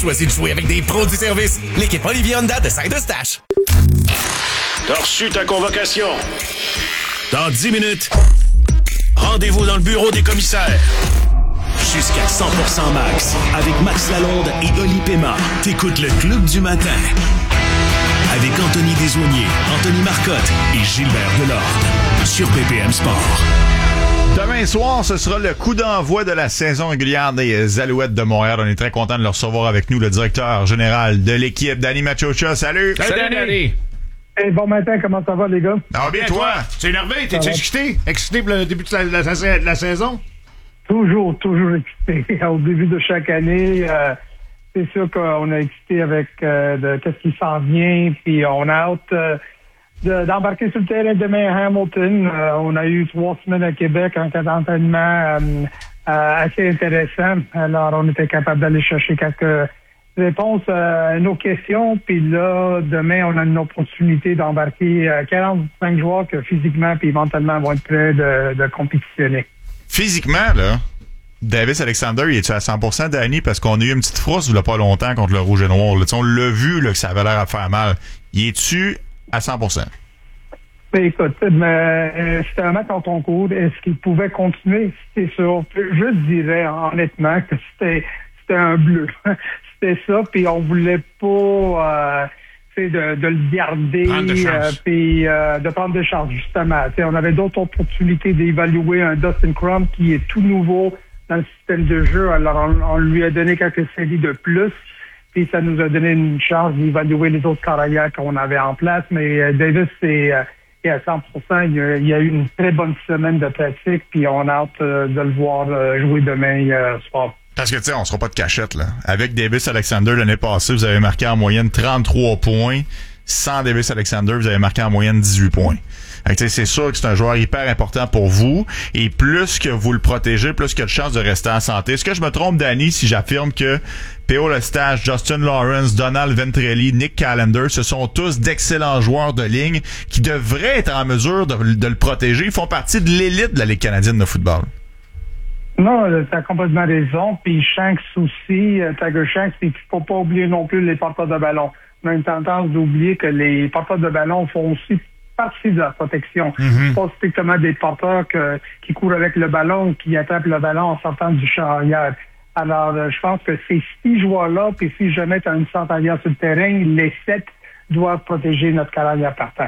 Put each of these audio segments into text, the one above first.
Choisis de jouer avec des pros du service. L'équipe Olivier Honda de Saint-Eustache. T'as reçu ta convocation. Dans 10 minutes, rendez-vous dans le bureau des commissaires. Jusqu'à 100% max. Avec Max Lalonde et Oli Pema. T'écoutes le Club du matin. Avec Anthony Desaulniers, Anthony Marcotte et Gilbert Delorde. Sur BPM Sport. Demain soir, ce sera le coup d'envoi de la saison régulière des Alouettes de Montréal. On est très content de le recevoir avec nous, le directeur général de l'équipe, Danny Machocha. Salut! Salut, Danny! Hey, bon matin, comment ça va, les gars? Ça va bien, toi? T'es énervé? T'es excité? Excité pour le début de la saison? Toujours excité. Au début de chaque année, c'est sûr qu'on a excité avec qu'est-ce qui s'en vient, puis on a hâte d'embarquer sur le terrain demain à Hamilton. On a eu 3 semaines à Québec, un cas d'entraînement assez intéressant. Alors, on était capable d'aller chercher quelques réponses à nos questions. Puis là, demain, on a une opportunité d'embarquer 45 joueurs que physiquement puis mentalement vont être prêts de compétitionner. Physiquement, là, Davis Alexander, il est-tu à 100%, Danny? Parce qu'on a eu une petite frousse il y a pas longtemps contre le Rouge et Noir. Là. On l'a vu là, que ça avait l'air à faire mal. Il est-tu à 100%? Ben, écoute, c'était un match en concours. Est-ce qu'il pouvait continuer? C'est sûr. Je dirais honnêtement que c'était un bleu. C'était ça, puis on voulait pas de le garder puis de prendre des chances, justement. T'sais, on avait d'autres opportunités d'évaluer un Dustin Crum qui est tout nouveau dans le système de jeu. Alors, on lui a donné quelques séries de plus. Puis ça nous a donné une chance d'évaluer les autres carrières qu'on avait en place. Mais Davis est à 100%. Il y a eu une très bonne semaine de pratique. Puis on a hâte de le voir jouer demain soir. Parce que, tu sais, on sera pas de cachette, là. Avec Davis Alexander, l'année passée, vous avez marqué en moyenne 33 points. Sans Davis Alexander, vous avez marqué en moyenne 18 points. C'est sûr que c'est un joueur hyper important pour vous. Et plus que vous le protégez, plus qu'il y a de chances de rester en santé. Est-ce que je me trompe, Danny, si j'affirme que P.O. Lestage, Justin Lawrence, Donald Ventrelli, Nick Callender, ce sont tous d'excellents joueurs de ligne qui devraient être en mesure de le protéger. Ils font partie de l'élite de la Ligue canadienne de football. Non, t'as complètement raison. Puis Shanks aussi, Tiger Shanks, il faut pas oublier non plus les porteurs de ballon. On a une tendance d'oublier que les porteurs de ballon font aussi partie de la protection. Pas strictement des porteurs qui courent avec le ballon, qui attrapent le ballon en sortant du champ arrière. Alors, je pense que ces 6 joueurs-là, puis si jamais tu as une centre arrière sur le terrain, les 7 doivent protéger notre carrière partant.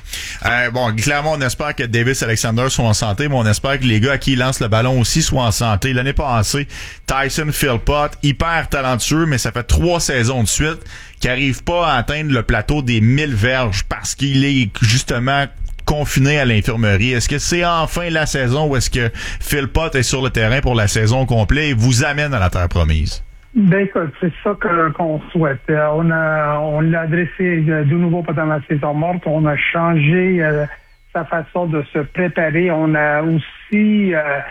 Bon, clairement, on espère que Davis Alexander soit en santé, mais on espère que les gars à qui il lance le ballon aussi soient en santé. L'année passée, Tyson Philpott, hyper talentueux, mais ça fait 3 saisons de suite qu'il n'arrive pas à atteindre le plateau des 1000 verges parce qu'il est justement confiné à l'infirmerie. Est-ce que c'est enfin la saison où est-ce que Philpott est sur le terrain pour la saison complète et vous amène à la terre promise? Ben écoute, c'est ça qu'on souhaite. On l'a adressé de nouveau pendant la saison morte. On a changé sa façon de se préparer. On a aussi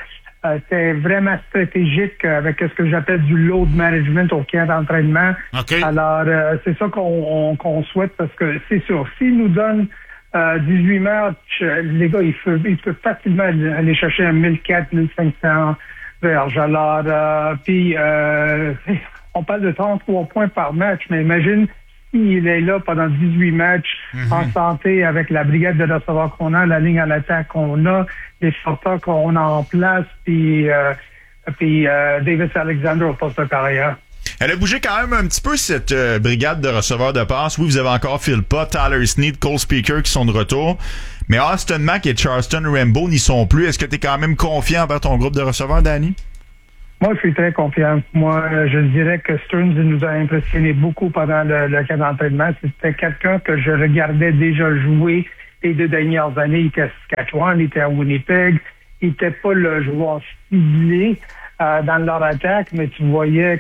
été vraiment stratégique avec ce que j'appelle du load management au camp d'entraînement. Okay. Alors, c'est ça qu'on souhaite parce que c'est sûr, s'il nous donne 18 matchs, les gars, ils peuvent facilement aller chercher un 1400, 1500 verges. Alors, puis on parle de 33 points par match, mais imagine s'il est là pendant 18 matchs en santé avec la brigade de receveurs qu'on a, la ligne à l'attaque qu'on a, les sorteurs qu'on a en place, puis Davis Alexander au poste de carrière. Elle a bougé quand même un petit peu, cette brigade de receveurs de passe. Oui, vous avez encore Philpott, Tyler Snead, Cole Speaker qui sont de retour. Mais Austin Mack et Charleston Rambo n'y sont plus. Est-ce que tu es quand même confiant envers ton groupe de receveurs, Danny? Moi, je suis très confiant. Moi, je dirais que Stearns nous a impressionné beaucoup pendant le camp d'entraînement. C'était quelqu'un que je regardais déjà jouer les 2 dernières années. Il était à Saskatchewan, il était à Winnipeg. Il n'était pas le joueur ciblé dans leur attaque, mais tu voyais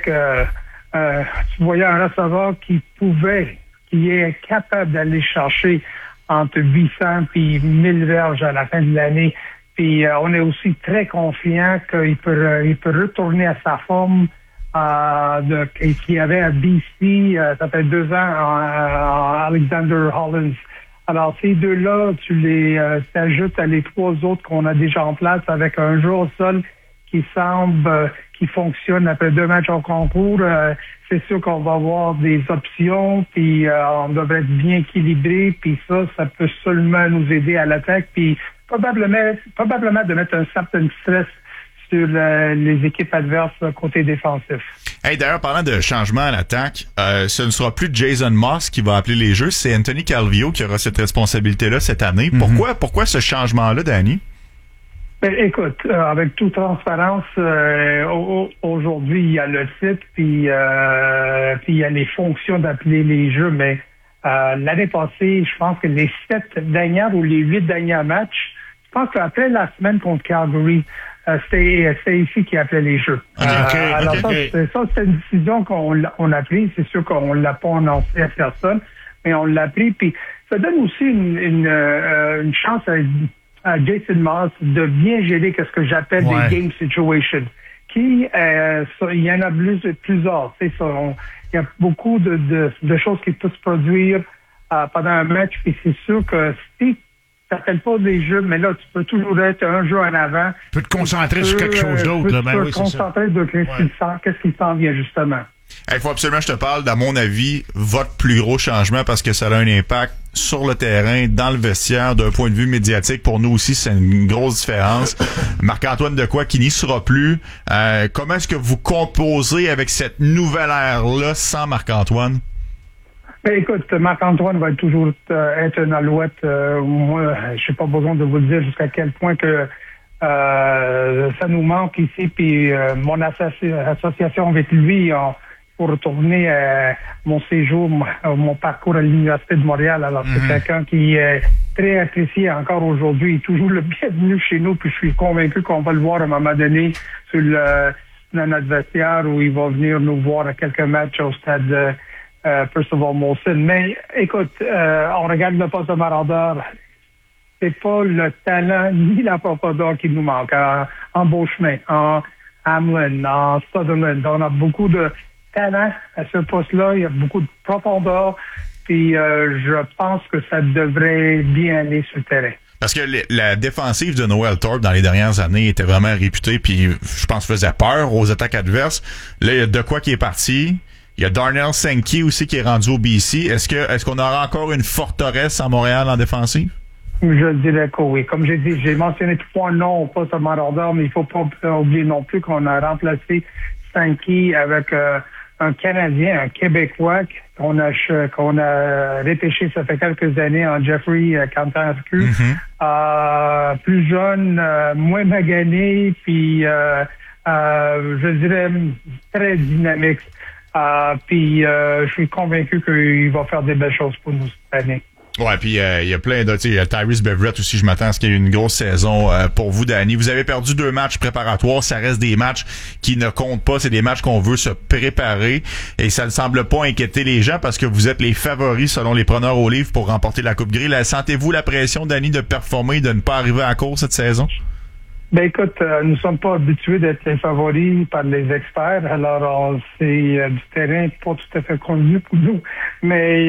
un receveur qui est capable d'aller chercher entre 800 et 1000 verges à la fin de l'année. Puis on est aussi très confiant qu'il peut retourner à sa forme qu'il avait à BC, ça fait 2 ans, Alexander Hollins. Alors ces 2-là, tu les ajoutes à les 3 autres qu'on a déjà en place avec un joueur au sol qui semble qui fonctionne après 2 matchs en concours. C'est sûr qu'on va avoir des options, puis on devrait être bien équilibré, puis ça peut seulement nous aider à l'attaque, puis probablement de mettre un certain stress sur les équipes adverses côté défensif. Hey, d'ailleurs, parlant de changement à l'attaque, ce ne sera plus Jason Moss qui va appeler les jeux, c'est Anthony Calvillo qui aura cette responsabilité-là cette année. Pourquoi ce changement-là, Danny? Ben, écoute, avec toute transparence, aujourd'hui, il y a le site, puis il y a les fonctions d'appeler les jeux, mais l'année passée, je pense que les 7 dernières ou les 8 derniers matchs, je pense qu'après la semaine contre Calgary, c'est ici qui appelait les jeux. Alors ça, c'est une décision qu'on a prise. C'est sûr qu'on l'a pas annoncé à personne, mais on l'a pris. Puis ça donne aussi une chance à Jason Moss de bien gérer ce que j'appelle des game situations. Il y en a plusieurs. Il y a beaucoup de choses qui peuvent se produire pendant un match. Puis c'est sûr que si ça s'appelle pas des jeux, mais là, tu peux toujours être un jeu en avant. Tu peux te concentrer sur quelque chose d'autre. Tu peux te concentrer sur qu'est-ce qui s'en vient, justement. Il faut absolument que je te parle, à mon avis, votre plus gros changement, parce que ça a un impact sur le terrain, dans le vestiaire, d'un point de vue médiatique. Pour nous aussi, c'est une grosse différence. Marc-Antoine Dequoy qui n'y sera plus. Comment est-ce que vous composez avec cette nouvelle ère-là sans Marc-Antoine? Ben, écoute, Marc-Antoine va toujours être une alouette. Moi, je n'ai pas besoin de vous dire jusqu'à quel point que ça nous manque ici. Puis mon association avec lui, pour retourner à mon séjour, mon parcours à l'Université de Montréal. Alors, c'est quelqu'un qui est très apprécié encore aujourd'hui. Il est toujours le bienvenu chez nous. Puis je suis convaincu qu'on va le voir à un moment donné sur dans notre vestiaire où il va venir nous voir à quelques matchs au stade Percival Molson. Mais écoute, on regarde le poste de maraudeur. C'est pas le talent ni la profondeur qui nous manque. En Beauchemin, en Hamlin, en Sutherland, on a beaucoup de talent à ce poste-là. Il y a beaucoup de profondeur. Puis je pense que ça devrait bien aller sur le terrain. Parce que la défensive de Noel Thorpe dans les dernières années était vraiment réputée, puis je pense faisait peur aux attaques adverses. Là, il y a Dequoy qui est parti. Il y a Darnell Sankey aussi qui est rendu au BC. Est-ce qu'on aura encore une forteresse à Montréal en défensive? Je dirais que oui. Comme j'ai dit, j'ai mentionné 3 noms au poste de maraudeur, mais il faut pas oublier non plus qu'on a remplacé Sankey avec un Canadien, un Québécois qu'on a repêché ça fait quelques années en Jeffrey Cantancu. Plus jeune, moins magané, puis je dirais très dynamique. Puis je suis convaincu qu'il va faire des belles choses pour nous cette année. Ouais, puis il y a plein d'autres. Il y a Tyrese Beverett aussi, je m'attends à ce qu'il y ait une grosse saison pour vous, Danny. Vous avez perdu 2 matchs préparatoires, ça reste des matchs qui ne comptent pas, c'est des matchs qu'on veut se préparer et ça ne semble pas inquiéter les gens parce que vous êtes les favoris selon les preneurs au livre pour remporter la Coupe Grey. Sentez-vous la pression, Danny, de performer et de ne pas arriver à court cette saison? Ben écoute, nous sommes pas habitués d'être les favoris par les experts, alors c'est du terrain pas tout à fait connu pour nous, mais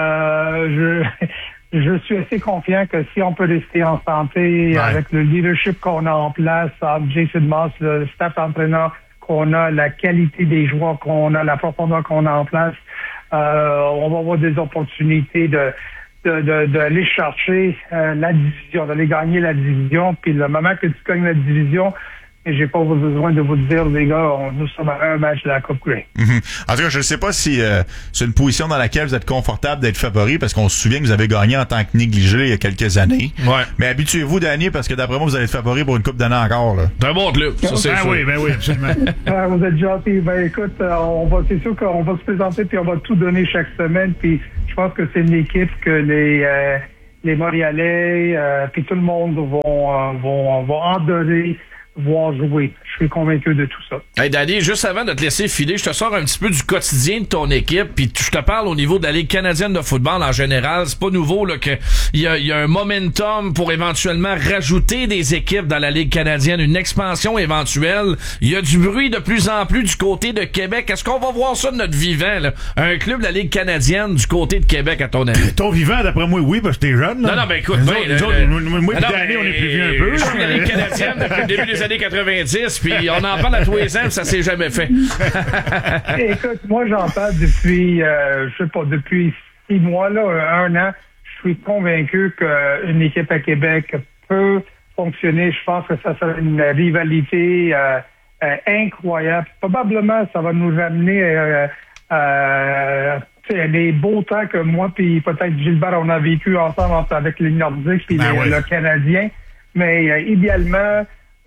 je suis assez confiant que si on peut rester en santé avec le leadership qu'on a en place, avec Jason Moss, le staff d'entraîneur qu'on a, la qualité des joueurs qu'on a, la profondeur qu'on a en place, on va avoir des opportunités d'aller chercher la division, d'aller gagner la division. Puis le moment que tu gagnes la division, et j'ai pas besoin de vous dire, les gars, nous sommes à un match de la Coupe Grey. En tout cas, je ne sais pas si c'est une position dans laquelle vous êtes confortable d'être favori, parce qu'on se souvient que vous avez gagné en tant que négligé il y a quelques années. Ouais. Mais habituez-vous, Danny, parce que d'après moi, vous allez être favori pour une coupe d'année encore. Là. C'est un bon club. Ça, c'est oui, absolument. Vous êtes gentil. Ben écoute, c'est sûr qu'on va se présenter puis on va tout donner chaque semaine. Puis je pense que c'est une équipe que les Montréalais puis tout le monde vont adorer voir jouer. Je suis convaincu de tout ça. Hey Danny, juste avant de te laisser filer, je te sors un petit peu du quotidien de ton équipe, puis je te parle au niveau de la Ligue canadienne de football en général. C'est pas nouveau là que il y a un momentum pour éventuellement rajouter des équipes dans la Ligue canadienne, une expansion éventuelle. Il y a du bruit de plus en plus du côté de Québec. Est-ce qu'on va voir ça de notre vivant, là? Un club de la Ligue canadienne du côté de Québec, à ton avis? Ton vivant, d'après moi, oui, parce que t'es jeune. Là. Non, ben écoute, moi et Danny, on est plus vieux un peu. Je suis la Ligue canadienne depuis le début des les années 90, puis on en parle à tous les ans, ça s'est jamais fait. Écoute, moi, j'en parle depuis, je sais pas, depuis 6 mois, là, 1 an. Je suis convaincu qu'une équipe à Québec peut fonctionner. Je pense que ça sera une rivalité incroyable. Probablement, ça va nous amener les beaux temps que moi puis peut-être Gilbert, on a vécu ensemble avec les Nordiques puis le Canadien. Mais idéalement,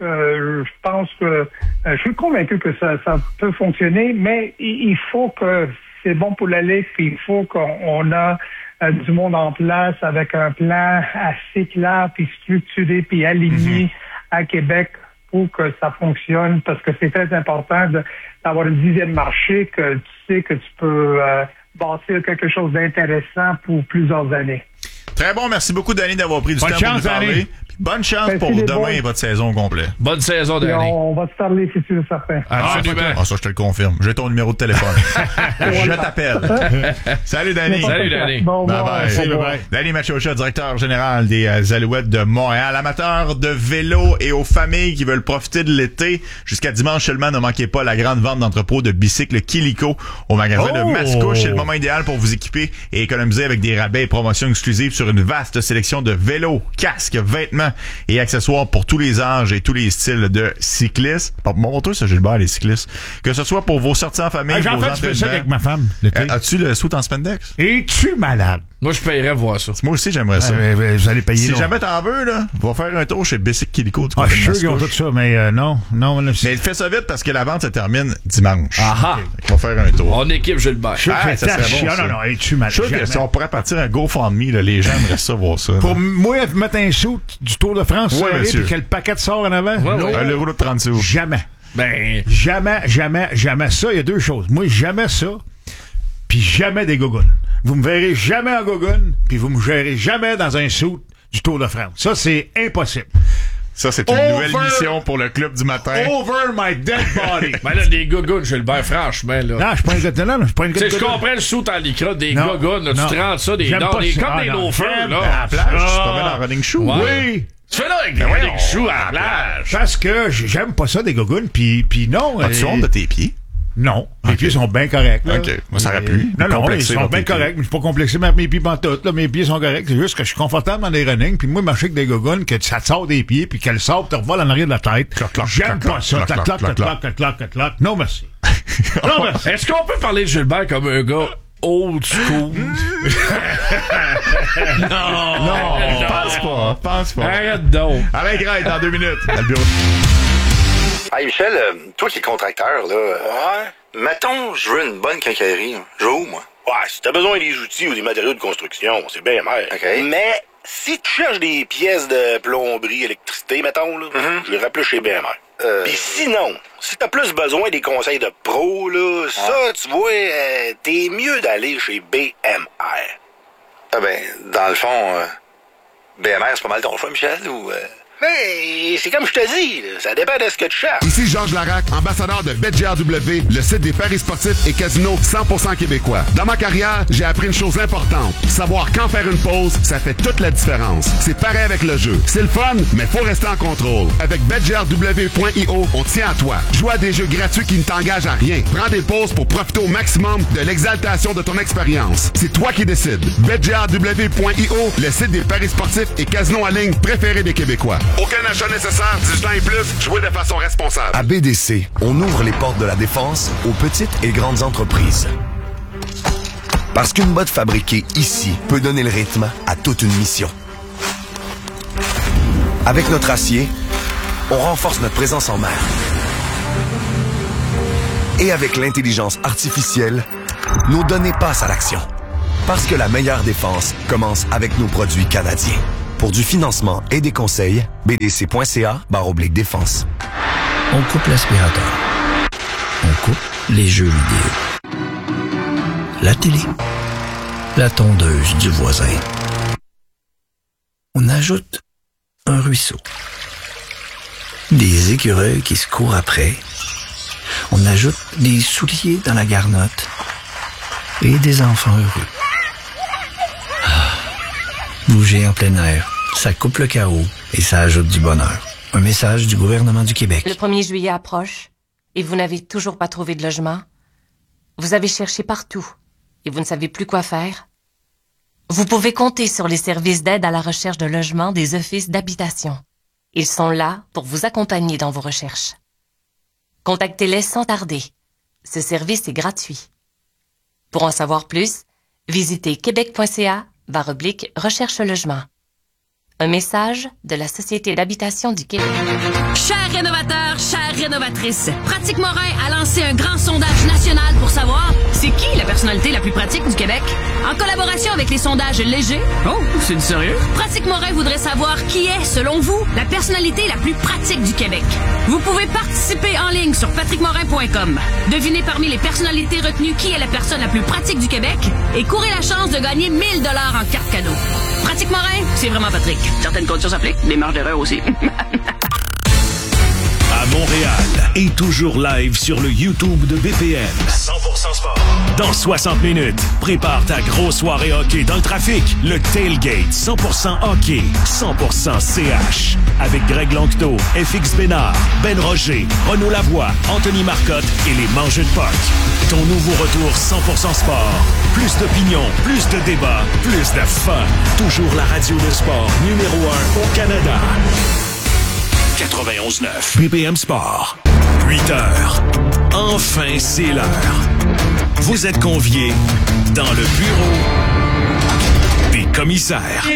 je pense que je suis convaincu que ça peut fonctionner, mais il faut que c'est bon pour la Ligue, puis il faut qu'on a du monde en place avec un plan assez clair, puis structuré, puis aligné à Québec pour que ça fonctionne, parce que c'est très important d'avoir une dixième marché que tu sais que tu peux bâtir quelque chose d'intéressant pour plusieurs années. Très bon, merci beaucoup, Danny, d'avoir pris du temps pour nous parler. Puis bonne chance pour demain et votre saison au complet. Bonne saison, Danny. On va se parler, si tu veux, certain. Ça, je te le confirme. J'ai ton numéro de téléphone. Je t'appelle. Salut, Danny. Salut, Danny. Bye-bye. Danny Machocha, directeur général des Alouettes de Montréal. Amateur de vélo et aux familles qui veulent profiter de l'été. Jusqu'à dimanche seulement, ne manquez pas la grande vente d'entrepôt de bicycles Kilico au magasin de Mascouche. C'est le moment idéal pour vous équiper et économiser avec des rabais et promotions exclusives sur une vaste sélection de vélos, casques, vêtements et accessoires pour tous les âges et tous les styles de cyclistes. Montre-toi ça, Gilbert, les cyclistes. Que ce soit pour vos sorties en famille, j'en vos fais entraînements. ça avec ma femme. As-tu le sou en spandex? Es-tu malade? Moi, je paierais voir ça. Moi aussi, j'aimerais ça. Vous allez payer. Si jamais t'en veux, là, va faire un tour chez Bicycle Kilico. Je suis sûr qu'ils ont tout ça, mais non. Mais fais ça vite parce que la vente se termine dimanche. Aha! On va faire un tour. On équipe Gilbert. Ça serait bon, ça. Non, es-tu malade? Je suis sûr que si on pourrait partir un GoFundMe, là, les gens aimeraient ça voir ça. Pour moi, mettre un sou du Tour de France, monsieur. puis que le paquet sort en avant? Ouais. Un euro de 30 sous. Jamais. Jamais. Ça, il y a 2 choses. Moi, jamais ça, puis jamais des gogoons. Vous me verrez jamais en gogoon, puis vous me verrez jamais dans un suit du Tour de France. Ça, c'est impossible. Ça, c'est une nouvelle mission pour le club du matin. Over my dead body. Ben là, des gogoons, Gilbert, franchement, là. Non, je suis pas un gars de là. Je suis pas un gars de je comprends le sou en lycra, des gogoons, tu te rends ça, comme des loafers, là. À la plage, tu te promènes en running shoe. Ouais. Oui. Tu fais là avec des running shoes à la plage. Parce que j'aime pas ça, des gogoons, puis non. As-tu honte de tes pieds? Non, mes pieds sont bien corrects. Là. OK, moi, ça aurait pu. Non, ils sont bien corrects. Je suis pas complexé avec mes pieds pantoutes. Là, mes pieds sont corrects. C'est juste que je suis confortable dans les running. Puis moi, marcher avec des gogoons, que ça te sort des pieds, puis que le sable te revole en arrière de la tête. J'aime pas ça. Clac. Non, merci. Non, merci. Est-ce qu'on peut parler de Gilbert comme un gars old school? Non, pense pas. Arrête donc. Alain Gray, dans 2 minutes. Dans le bureau. Hey Michel, toi qui es contracteur, là, mettons, je veux une bonne quincaillerie. Je veux où, moi? Ouais, si t'as besoin des outils ou des matériaux de construction, c'est bien mer. OK. Mais si tu cherches des pièces de plomberie, électricité, mettons, là, je les plus chez BMR. Puis sinon, si t'as plus besoin des conseils de pro, là, ça, tu vois, t'es mieux d'aller chez BMR. Ah ben, dans le fond, BMR, c'est pas mal ton choix, Michel, ou... Mais c'est comme je te dis, là, ça dépend de ce que tu cherches. Ici Georges Larac, ambassadeur de BetGRW, le site des paris sportifs et casinos 100% québécois. Dans ma carrière, j'ai appris une chose importante. Savoir quand faire une pause, ça fait toute la différence. C'est pareil avec le jeu. C'est le fun, mais faut rester en contrôle. Avec BetGRW.io, on tient à toi. Joue à des jeux gratuits qui ne t'engagent à rien. Prends des pauses pour profiter au maximum de l'exaltation de ton expérience. C'est toi qui décides. BetGRW.io, le site des paris sportifs et casinos en ligne préférés des Québécois. Aucun achat nécessaire, 18 ans et plus, jouez de façon responsable. À BDC, on ouvre les portes de la défense aux petites et grandes entreprises. Parce qu'une botte fabriquée ici peut donner le rythme à toute une mission. Avec notre acier, on renforce notre présence en mer. Et avec l'intelligence artificielle, nos données passent à l'action. Parce que la meilleure défense commence avec nos produits canadiens. Pour du financement et des conseils, bdc.ca/défense. On coupe l'aspirateur. On coupe les jeux vidéo. La télé. La tondeuse du voisin. On ajoute un ruisseau. Des écureuils qui se courent après. On ajoute des souliers dans la garnotte. Et des enfants heureux. Bouger en plein air, ça coupe le chaos et ça ajoute du bonheur. Un message du gouvernement du Québec. Le 1er juillet approche et vous n'avez toujours pas trouvé de logement. Vous avez cherché partout et vous ne savez plus quoi faire. Vous pouvez compter sur les services d'aide à la recherche de logement des offices d'habitation. Ils sont là pour vous accompagner dans vos recherches. Contactez-les sans tarder. Ce service est gratuit. Pour en savoir plus, visitez québec.ca/recherche logement. Un message de la Société d'habitation du Québec. Chers rénovateurs, chères rénovatrices, Pratique Morin a lancé un grand sondage national pour savoir c'est qui la personnalité la plus pratique du Québec. En collaboration avec les sondages légers. Oh, c'est du sérieux? Pratique Morin voudrait savoir qui est, selon vous, la personnalité la plus pratique du Québec. Vous pouvez participer en ligne sur patrickmorin.com. Devinez parmi les personnalités retenues qui est la personne la plus pratique du Québec et courez la chance de gagner 1 000 $ en carte cadeau. Pratique Morin, c'est vraiment Patrick. Certaines conditions s'appliquent, des marges d'erreur aussi. À Montréal et toujours live sur le YouTube de BPM. 100% sport. Dans 60 minutes, prépare ta grosse soirée hockey dans le trafic. Le Tailgate 100% hockey, 100% CH. Avec Greg Lanctot, FX Bénard, Ben Roger, Renaud Lavoie, Anthony Marcotte et les Mangeux de Puck. Ton nouveau retour 100% sport. Plus d'opinion, plus de débats, plus de fun. Toujours la radio de sport numéro 1 au Canada. 91.9 BPM Sport. 8 heures. Enfin, c'est l'heure. Vous êtes conviés dans le bureau des commissaires.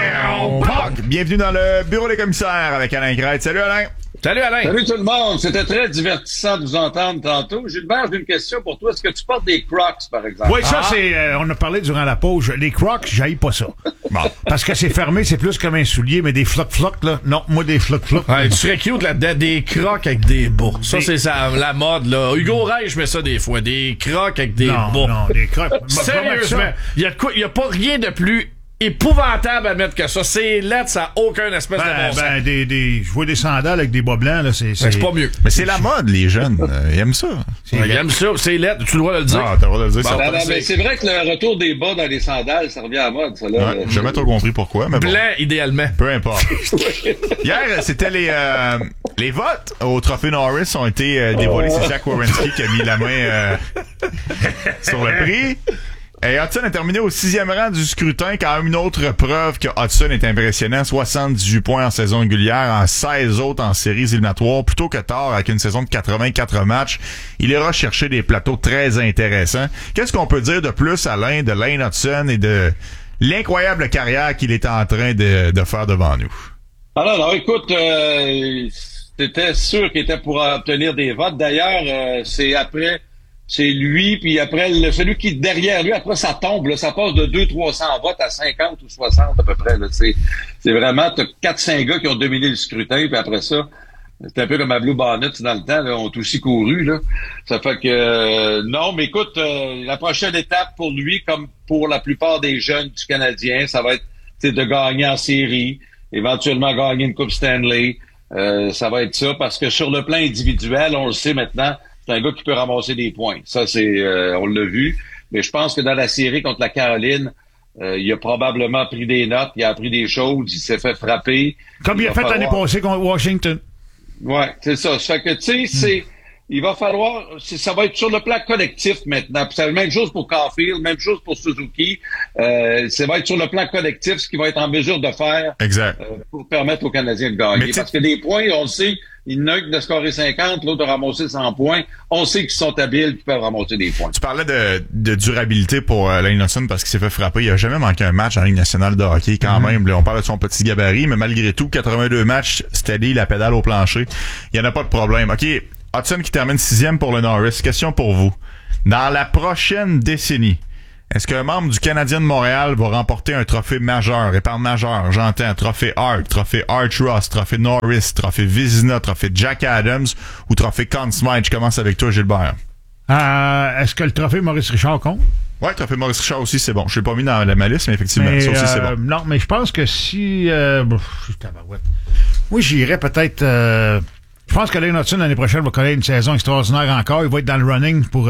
Bienvenue dans le bureau des commissaires avec Alain Grette. Salut Alain. Salut Alain. Salut tout le monde. C'était très divertissant de vous entendre tantôt. Gilbert, j'ai une question pour toi. Est-ce que tu portes des Crocs, par exemple? Oui, ça, c'est... on a parlé durant la pause. Les Crocs, j'haïs pas ça. Bon. Parce que c'est fermé, c'est plus comme un soulier, mais des flocs-flocs, là. Non, moi, des flocs-flocs. Ouais, tu serais cute là-dedans. Des Crocs avec des bas. Ça, c'est ça, la mode, là. Hugo Reich met ça des fois. Des Crocs avec des bas. Non, des Crocs. Sérieusement, il y a pas rien de plus épouvantable à mettre que ça. C'est laid, ça a aucun espèce de bon sens. Je vois des sandales avec des bas blancs, là, c'est pas mieux. Mais c'est la mode, les jeunes. Ils aiment ça. Ils aiment ça. C'est laid. Tu dois le dire. Ah, t'as le droit de le dire. Bon, mais c'est vrai que le retour des bas dans les sandales, ça revient à la mode, ça, là. Ouais, j'ai jamais trop compris pourquoi, mais bon. Blanc, idéalement. Peu importe. Hier, c'était les votes au Trophée Norris ont été dévoilés. C'est Jack Werenski qui a mis la main sur le prix. Et Hudson a terminé au 6e rang du scrutin, quand même une autre preuve que Hudson est impressionnant. 78 points en saison régulière, en 16 autres en séries éliminatoires. Plutôt que tard, avec une saison de 84 matchs, il ira chercher des plateaux très intéressants. Qu'est-ce qu'on peut dire de plus, Alain, de Lane Hudson et de l'incroyable carrière qu'il est en train de faire devant nous? Alors, écoute, c'était sûr qu'il était pour obtenir des votes. D'ailleurs, c'est lui, puis après, celui qui est derrière lui, après ça tombe, là, ça passe de 200-300 votes à 50 ou 60 à peu près. Là, c'est vraiment, t'as 4-5 gars qui ont dominé le scrutin, puis après ça, c'est un peu comme à Blue Bonnet dans le temps, là, ont aussi couru. Là. Ça fait que non, mais écoute, la prochaine étape pour lui, comme pour la plupart des jeunes du Canadien, ça va être de gagner en série, éventuellement gagner une Coupe Stanley. Ça va être ça, parce que sur le plan individuel, on le sait maintenant, c'est un gars qui peut ramasser des points. Ça, on l'a vu. Mais je pense que dans la série contre la Caroline, il a probablement pris des notes, il a appris des choses, il s'est fait frapper. Comme il a fait l'année passée contre Washington. Ouais, c'est ça. Ça fait que, tu sais, il va falloir, ça va être sur le plan collectif maintenant. Puis c'est la même chose pour Caulfield, même chose pour Suzuki. Ça va être sur le plan collectif ce qu'il va être en mesure de faire. Exact. Pour permettre aux Canadiens de gagner. Parce que des points, on le sait, il y en a un qui a scoré 50, l'autre a ramassé 100 points. On sait qu'ils sont habiles, qu'ils peuvent ramasser des points. Tu parlais de durabilité pour Lane Hudson parce qu'il s'est fait frapper. Il a jamais manqué un match en Ligue nationale de hockey quand même. Là, on parle de son petit gabarit, mais malgré tout, 82 matchs, steady, la pédale au plancher. Il n'y en a pas de problème. OK, Hudson qui termine 6e pour le Norris. Question pour vous. Dans la prochaine décennie, est-ce qu'un membre du Canadien de Montréal va remporter un trophée majeur? Et par majeur, j'entends trophée Hart, trophée Art Ross, trophée Norris, trophée Vizina, trophée Jack Adams ou trophée Conn Smythe. Je commence avec toi, Gilbert. Est-ce que le trophée Maurice Richard compte? Ouais, le trophée Maurice Richard aussi, c'est bon. Je l'ai pas mis dans la liste, mais effectivement, ça aussi, c'est bon. Non, mais je pense que si... Moi, j'irais peut-être... je pense que Lane Hudson, l'année prochaine, va connaître une saison extraordinaire encore. Il va être dans le running pour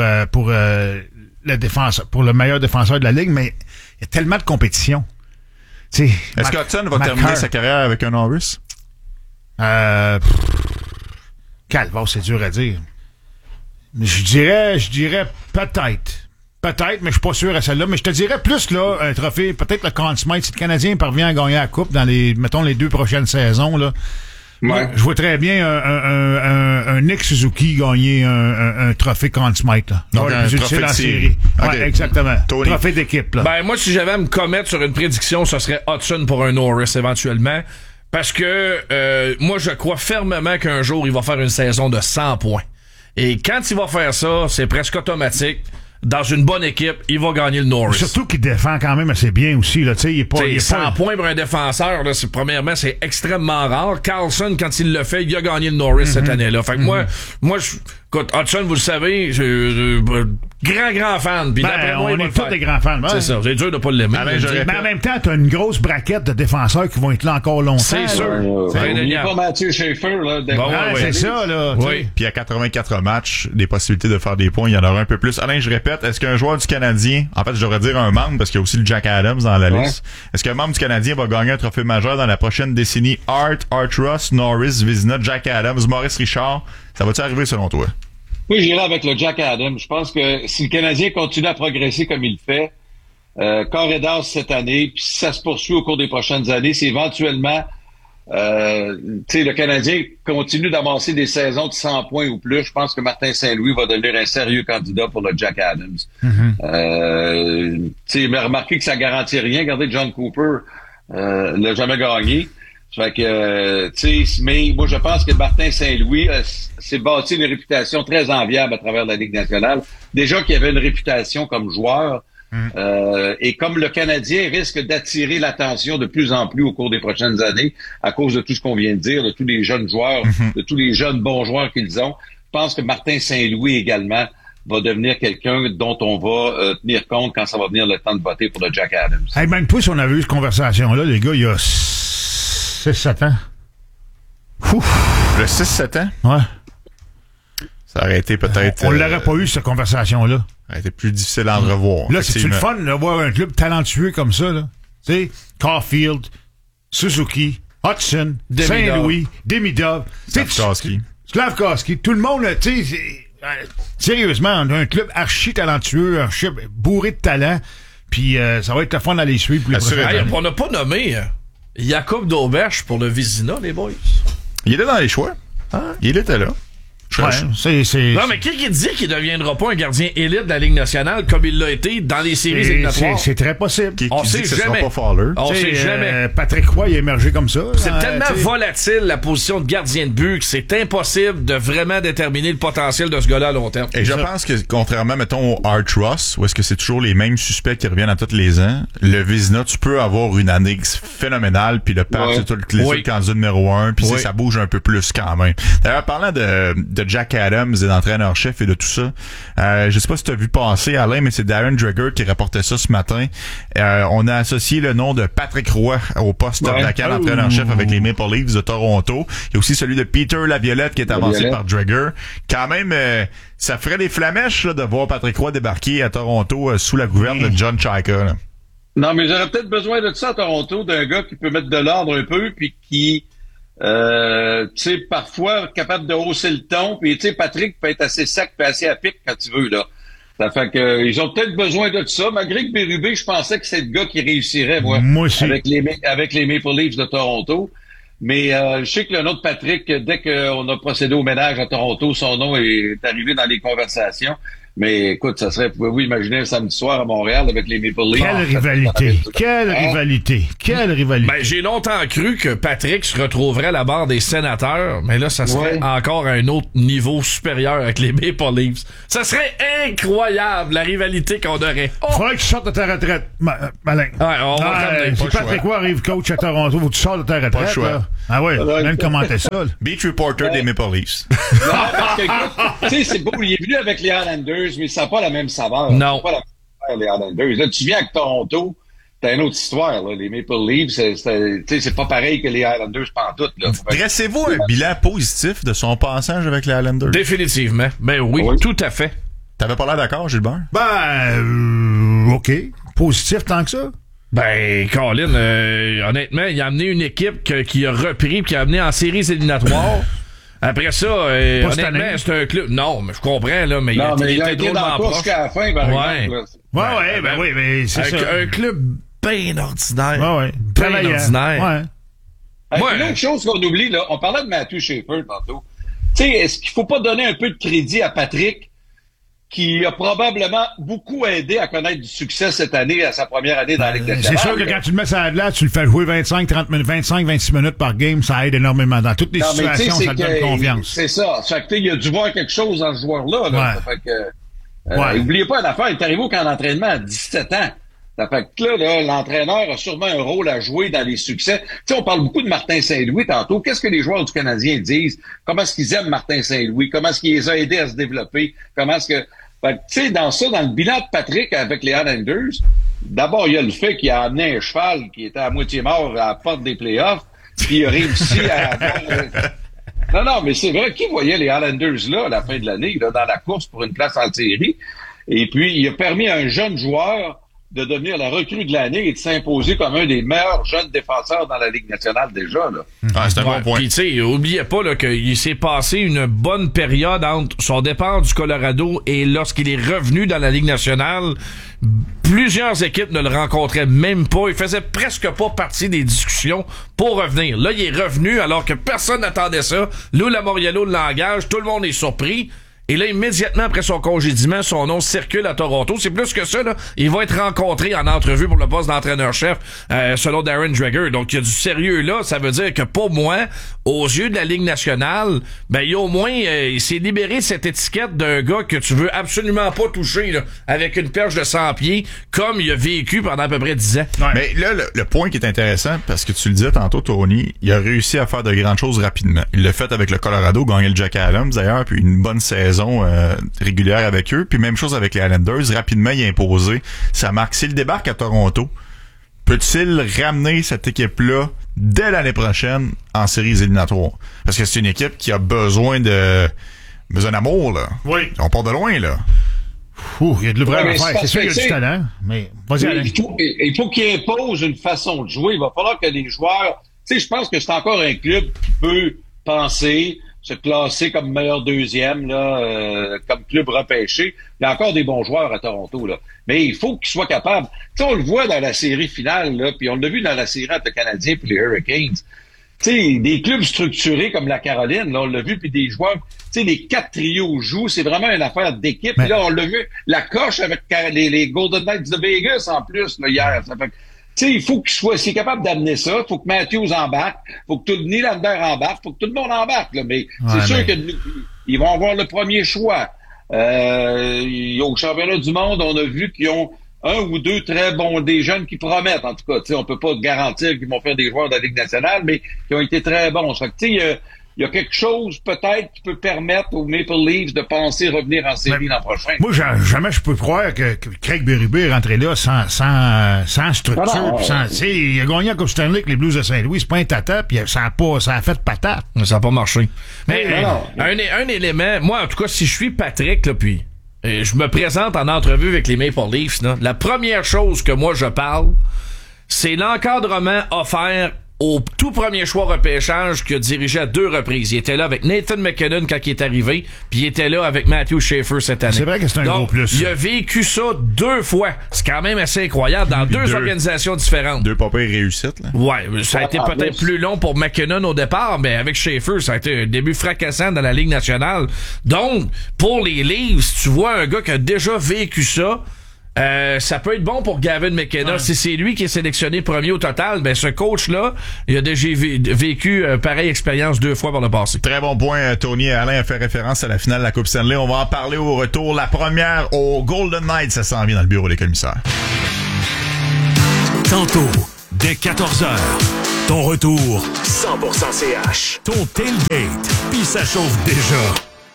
le meilleur défenseur de la Ligue, mais il y a tellement de compétition. Est-ce que Hudson va terminer sa carrière avec un Norris? Calvaire, c'est dur à dire. Je dirais peut-être. Peut-être, mais je suis pas sûr à celle-là. Mais je te dirais plus, là, un trophée, peut-être le Conn Smythe, si le Canadien parvient à gagner la Coupe dans les 2 prochaines saisons, là. Ouais. Je vois très bien un Nick Suzuki gagner un trophée Conn Smythe, là. Donc, un trophée de série. Okay. Ouais, exactement. Tony. Trophée d'équipe, là. Ben, moi, si j'avais à me commettre sur une prédiction, ce serait Hudson pour un Norris, éventuellement. Parce que, moi, je crois fermement qu'un jour, il va faire une saison de 100 points. Et quand il va faire ça, c'est presque automatique. Dans une bonne équipe, il va gagner le Norris. Surtout qu'il défend quand même assez bien aussi, là. Tu sais, il est pas. 100 points pour un défenseur, là, premièrement, c'est extrêmement rare. Carlson, quand il le fait, il a gagné le Norris cette année-là. Fait que moi, écoute, Hudson, vous le savez, grand fan. Puis d'après moi, on est tous des grands fans. C'est ça, c'est dur de pas l'aimer. Mais en même temps, t'as une grosse braquette de défenseurs qui vont être là encore longtemps. C'est sûr. Il n'est pas Mathieu Schaefer, là. C'est ça, là. Oui. Puis à 84 matchs, des possibilités de faire des points, il y en aura un peu plus. Alain, je répète, est-ce qu'un joueur du Canadien, en fait, je devrais dire un membre, parce qu'il y a aussi le Jack Adams dans la liste, est-ce qu'un membre du Canadien va gagner un trophée majeur dans la prochaine décennie? Art Ross, Norris, Vizina, Jack Adams, Maurice Richard, ça va-tu arriver selon toi? Oui, j'irai avec le Jack Adams. Je pense que si le Canadien continue à progresser comme il le fait, corps d'as cette année, puis si ça se poursuit au cours des prochaines années, c'est éventuellement, le Canadien continue d'avancer des saisons de 100 points ou plus. Je pense que Martin Saint-Louis va devenir un sérieux candidat pour le Jack Adams. Mais remarquez que ça garantit rien. Regardez, John Cooper l'a jamais gagné. Fait que, mais moi, je pense que Martin Saint-Louis s'est bâti une réputation très enviable à travers la Ligue nationale. Déjà qu'il avait une réputation comme joueur, et comme le Canadien risque d'attirer l'attention de plus en plus au cours des prochaines années, à cause de tout ce qu'on vient de dire, de tous les jeunes joueurs, de tous les jeunes bons joueurs qu'ils ont, je pense que Martin Saint-Louis également va devenir quelqu'un dont on va tenir compte quand ça va venir le temps de voter pour le Jack Adams. Hey, même plus, on avait eu cette conversation-là, les gars, il y a 6-7 ans. Ouf. Le 6-7 ans? Ouais. Ça aurait été peut-être... On l'aurait pas eu, cette conversation-là. Ça aurait été plus difficile à en revoir. Là, c'est-tu le fun de voir un club talentueux comme ça, là? Tu sais, Caulfield, Suzuki, Hudson, Saint-Louis, Demidov, Slavkovski, tout le monde, tu sais, sérieusement, on a un club archi talentueux, archi bourré de talent, puis ça va être le fun d'aller suivre pour les prochaines années. On n'a pas nommé Jacob Dauberge pour le Vizina, les boys. Il était dans les choix. Il était là. Ouais, Non, mais qui dit qu'il ne deviendra pas un gardien élite de la Ligue nationale comme il l'a été dans les séries éliminatoires? C'est très possible. On sait jamais. On sait jamais. Patrick Roy, il est émergé comme ça. C'est tellement volatile, la position de gardien de but, que c'est impossible de vraiment déterminer le potentiel de ce gars-là à long terme. Et je pense que, contrairement, mettons, au Art Ross, où est-ce que c'est toujours les mêmes suspects qui reviennent à tous les ans, le Vizina, tu peux avoir une année phénoménale, puis le Pape, c'est tout le candidat numéro 1, puis ça bouge un peu plus quand même. D'ailleurs, parlant de Jack Adams et d'entraîneur-chef et de tout ça. Je sais pas si tu as vu passer, Alain, mais c'est Darren Dreger qui rapportait ça ce matin. On a associé le nom de Patrick Roy au poste d'attaquant d'entraîneur-chef avec les Maple Leafs de Toronto. Il y a aussi celui de Peter Laviolette qui est avancé par Dreger. Quand même, ça ferait des flamèches là, de voir Patrick Roy débarquer à Toronto sous la gouverne de John Chayka. Là. Non, mais j'aurais peut-être besoin de ça à Toronto, d'un gars qui peut mettre de l'ordre un peu, puis qui... tu sais, parfois capable de hausser le ton, puis tu sais, Patrick peut être assez sec puis assez à pic quand tu veux, là. Ça fait que ils ont peut-être besoin de ça, malgré que Bérubé, je pensais que c'est le gars qui réussirait, moi aussi. Avec les Maple Leafs de Toronto. Mais je sais que le nom de Patrick, dès qu'on a procédé au ménage à Toronto, son nom est arrivé dans les conversations. Mais écoute, ça serait, pouvez-vous imaginer un samedi soir à Montréal avec les Maple Leafs? Quelle rivalité! Ben, j'ai longtemps cru que Patrick se retrouverait à la barre des sénateurs, mais là, ça serait encore à un autre niveau supérieur avec les Maple Leafs. Ça serait incroyable, la rivalité qu'on aurait. Faudrait que tu sortes de ta retraite, Malin. Ouais, on va si Patrick Roy arrive coach à Toronto, faut que tu sortes de ta retraite. Pas le choix. Là. Ah ouais, même commenter ça. Beach reporter des Maple Leafs. Non, parce que, tu sais, c'est beau, il est venu avec les Islanders, mais ça n'a pas la même saveur. Non. Ça n'a pas la même saveur, les Islanders. Là, tu viens avec Toronto, t'as une autre histoire, là. Les Maple Leafs, c'est pas pareil que les Islanders pantoute, là. Dressez-vous un bilan positif de son passage avec les Islanders? Définitivement. Ben oui, tout à fait. T'avais pas l'air d'accord, Gilbert? Ben, OK. Positif tant que ça. Ben, Colin, honnêtement, il a amené une équipe qui a repris, qui a amené en séries éliminatoires. Après ça, honnêtement, c'est un club. Non, mais je comprends, là, mais il était drôlement proche. Jusqu'à la fin, par exemple. Oui, mais c'est ça. Un club bien ordinaire. Ouais. Bien ordinaire. Ouais. Une autre chose qu'on oublie, là, on parlait de Matthew Schaefer tantôt. Tu sais, est-ce qu'il faut pas donner un peu de crédit à Patrick, qui a probablement beaucoup aidé à connaître du succès cette année, à sa première année dans la Ligue nationale. C'est sûr que quand tu le mets sur la glace, tu le fais jouer 25-26 minutes par game, ça aide énormément. Dans toutes les situations, ça te donne confiance. C'est ça. Ça fait que, il a dû voir quelque chose dans ce joueur-là. Là. Ça fait que, n'oubliez pas l'affaire, il est arrivé au camp d'entraînement à 17 ans. Ça fait que là, l'entraîneur a sûrement un rôle à jouer dans les succès. Tu sais, on parle beaucoup de Martin Saint-Louis tantôt. Qu'est-ce que les joueurs du Canadien disent? Comment est-ce qu'ils aiment Martin Saint-Louis? Comment est-ce qu'il les a aidés à se développer? Comment est-ce que... Fait que, tu sais, dans le bilan de Patrick avec les Islanders, d'abord, il y a le fait qu'il a amené un cheval qui était à moitié mort à la porte des playoffs, puis il a réussi à... Non, mais c'est vrai, qui voyait les Islanders là, à la fin de l'année, là, dans la course pour une place en série? Et puis, il a permis à un jeune joueur de devenir la recrue de l'année et de s'imposer comme un des meilleurs jeunes défenseurs dans la Ligue nationale déjà. Là. C'est un bon point. Puis tu sais, oubliez pas là, qu'il s'est passé une bonne période entre son départ du Colorado et lorsqu'il est revenu dans la Ligue nationale. Plusieurs équipes ne le rencontraient même pas. Il faisait presque pas partie des discussions pour revenir. Là, il est revenu alors que personne n'attendait ça. Lou Lamoriello l'engage, tout le monde est surpris. Et là, immédiatement après son congédiement, son nom circule à Toronto. C'est plus que ça, là. Il va être rencontré en entrevue pour le poste d'entraîneur-chef, selon Darren Dreger. Donc, il y a du sérieux là. Ça veut dire que pour moi, aux yeux de la Ligue nationale, ben, il au moins, il s'est libéré cette étiquette d'un gars que tu veux absolument pas toucher, là, avec une perche de 100 pieds, comme il a vécu pendant à peu près 10 ans. Ouais. Mais là, le point qui est intéressant, parce que tu le disais tantôt, Tony, il a réussi à faire de grandes choses rapidement. Il l'a fait avec le Colorado, gagné le Jack Adams, d'ailleurs, puis une bonne saison régulière avec eux, puis même chose avec les Islanders, rapidement il a imposé sa marque. S'il débarque à Toronto, peut-il ramener cette équipe-là dès l'année prochaine en séries éliminatoires? Parce que c'est une équipe qui a besoin d'amour, là. Oui. On part de loin, là. Il y a de l'ouvrage à faire. C'est sûr qu'il y a du talent, mais vas-y, Alain. Il faut qu'il impose une façon de jouer. Il va falloir que les joueurs... Tu sais, je pense que c'est encore un club qui peut penser... se classer comme meilleur deuxième, là, comme club repêché. Il y a encore des bons joueurs à Toronto, là. Mais il faut qu'ils soient capables. Tu sais, on le voit dans la série finale, là, puis on l'a vu dans la série entre le Canadien et les Hurricanes. Tu sais, des clubs structurés comme la Caroline, là, on l'a vu, puis des joueurs, tu sais, les 4 trios jouent, c'est vraiment une affaire d'équipe. Puis là, on l'a vu, la coche avec les Golden Knights de Vegas, en plus, là, hier. Ça fait... Tu sais, il faut qu'il soit, s'il est capable d'amener ça, il faut que Matthews embarque, il faut que Nylander embarque, il faut que tout le monde embarque, là. Mais c'est sûr qu'ils vont avoir le premier choix. Au championnat du monde, on a vu qu'ils ont un ou deux très bons, des jeunes qui promettent, en tout cas. Tu sais, on peut pas garantir qu'ils vont faire des joueurs de la Ligue nationale, mais qui ont été très bons. Ça fait que, tu sais, il y a quelque chose, peut-être, qui peut permettre aux Maple Leafs de penser revenir en série l'an prochain. Moi, jamais je peux croire que Craig Berube est rentré là sans structure. Il a gagné la Coupe Stanley avec les Blues de Saint-Louis. C'est pas un tata, puis ça a fait patate. Ça a pas marché. Mais un élément, moi, en tout cas, si je suis Patrick, là, puis je me présente en entrevue avec les Maple Leafs, là, la première chose que moi je parle, c'est l'encadrement offert au tout premier choix repêchage qu'il a dirigé à 2 reprises. Il était là avec Nathan McKinnon quand il est arrivé, puis il était là avec Matthew Schaefer cette année. C'est vrai que c'est un gros plus. Il a vécu ça 2 fois. C'est quand même assez incroyable dans 2 organisations différentes. 2 pas pires réussites, là. Ouais, ça a été peut-être plus long pour McKinnon au départ, mais avec Schaefer, ça a été un début fracassant dans la Ligue nationale. Donc, pour les Leafs, tu vois un gars qui a déjà vécu ça. Ça peut être bon pour Gavin McKenna. Ouais. Si c'est lui qui est sélectionné premier au total, ben ce coach-là, il a déjà vécu pareille expérience 2 fois par le passé. Très bon point, Tony. Alain a fait référence à la finale de la Coupe Stanley. On va en parler au retour. La première au Golden Knights, ça s'en vient dans le bureau des commissaires. Tantôt, dès 14h, ton retour 100% CH. Ton tailgate, puis ça chauffe déjà.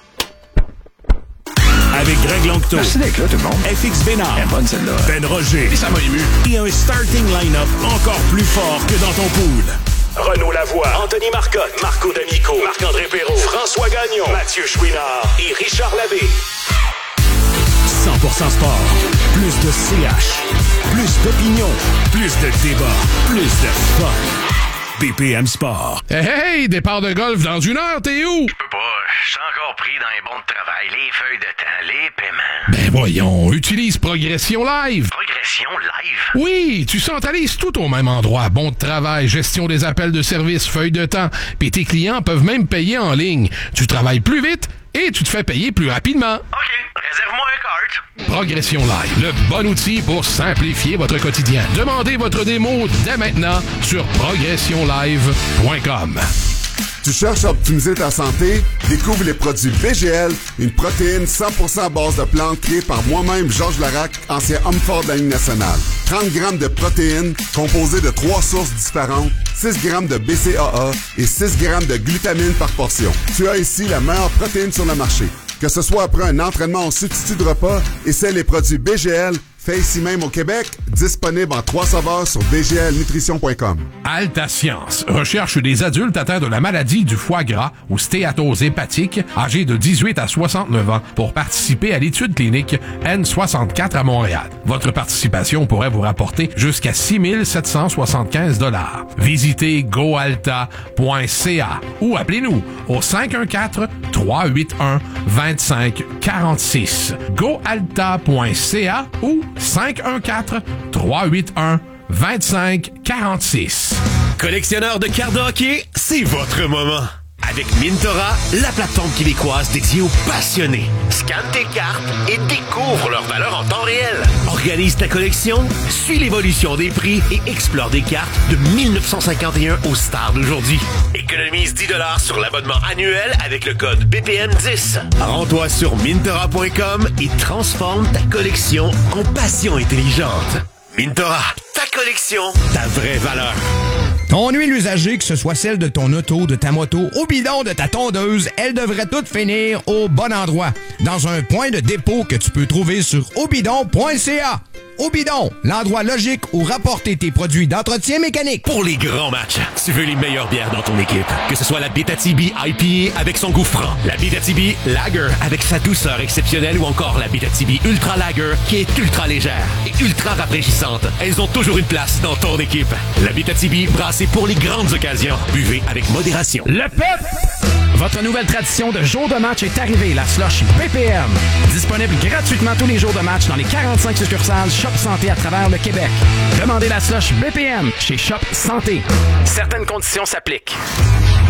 Avec Greg Langto. Merci d'être là, tout le monde. FX Bénard. Elle est bonne, celle-là. Ben Roger. Et ça m'a ému. Et un starting line-up encore plus fort que dans ton pool. Renaud Lavoie, Anthony Marcotte, Marco D'Amico, Marc-André Perrault, François Gagnon, Mathieu Chouinard et Richard Labbé. 100% sport. Plus de CH. Plus d'opinion, plus de débat, plus de fun. BPM Sport. Hey, départ de golf dans 1 heure, t'es où? Je peux pas, je suis encore pris dans les bons de travail, les feuilles de temps, les paiements. Ben voyons, utilise Progression Live. Progression Live? Oui, tu centralises tout au même endroit. Bon de travail, gestion des appels de service, feuilles de temps. Puis tes clients peuvent même payer en ligne. Tu travailles plus vite et tu te fais payer plus rapidement. OK, réserve-moi un cart. Progression Live, le bon outil pour simplifier votre quotidien. Demandez votre démo dès maintenant sur progressionlive.com. Tu cherches à optimiser ta santé? Découvre les produits BGL, une protéine 100% à base de plantes créée par moi-même, Georges Larac, ancien homme fort de la Ligue nationale. 30 grammes de protéines composées de 3 sources différentes, 6 grammes de BCAA et 6 grammes de glutamine par portion. Tu as ici la meilleure protéine sur le marché. Que ce soit après un entraînement en substitut de repas, essaie les produits BGL, fait ici même au Québec, disponible en 3 saveurs sur bglnutrition.com. Alta Science recherche des adultes atteints de la maladie du foie gras ou stéatose hépatique, âgés de 18 à 69 ans, pour participer à l'étude clinique N64 à Montréal. Votre participation pourrait vous rapporter jusqu'à 6 775 $. Visitez goalta.ca ou appelez-nous au 514-381-2546. goalta.ca ou 514-381-2546. Collectionneur de cartes de hockey, c'est votre moment. Avec Mintora, la plateforme québécoise dédiée aux passionnés. Scanne tes cartes et découvre leur valeur en temps réel. Organise ta collection, suis l'évolution des prix et explore des cartes de 1951 aux stars d'aujourd'hui. Économise 10 $ sur l'abonnement annuel avec le code BPM10. Rends-toi sur Mintora.com et transforme ta collection en passion intelligente. Mintora, ta collection, ta vraie valeur. Ton huile usagée, que ce soit celle de ton auto, de ta moto, au bidon de ta tondeuse, elle devrait toutes finir au bon endroit. Dans un point de dépôt que tu peux trouver sur obidon.ca. Obidon, l'endroit logique où rapporter tes produits d'entretien mécanique. Pour les grands matchs, tu veux les meilleures bières dans ton équipe. Que ce soit la Abitibi IPA avec son goût franc, la Abitibi Lager avec sa douceur exceptionnelle ou encore la Abitibi Ultra Lager qui est ultra légère et ultra rafraîchissante. Elles ont toujours une place dans ton équipe. La Abitibi brassée pour les grandes occasions. Buvez avec modération. Le PEP! Votre nouvelle tradition de jour de match est arrivée, la slush BPM. Disponible gratuitement tous les jours de match dans les 45 succursales Shop Santé à travers le Québec. Demandez la slush BPM chez Shop Santé. Certaines conditions s'appliquent.